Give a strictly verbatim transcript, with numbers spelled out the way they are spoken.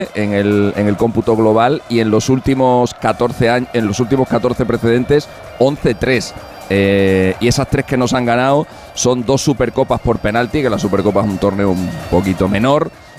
en el, en el cómputo global, y en los últimos catorce años, en los últimos catorce precedentes, once tres. Eh, y esas tres que nos han ganado son dos Supercopas por penalti, que la Supercopa es un torneo un poquito menor,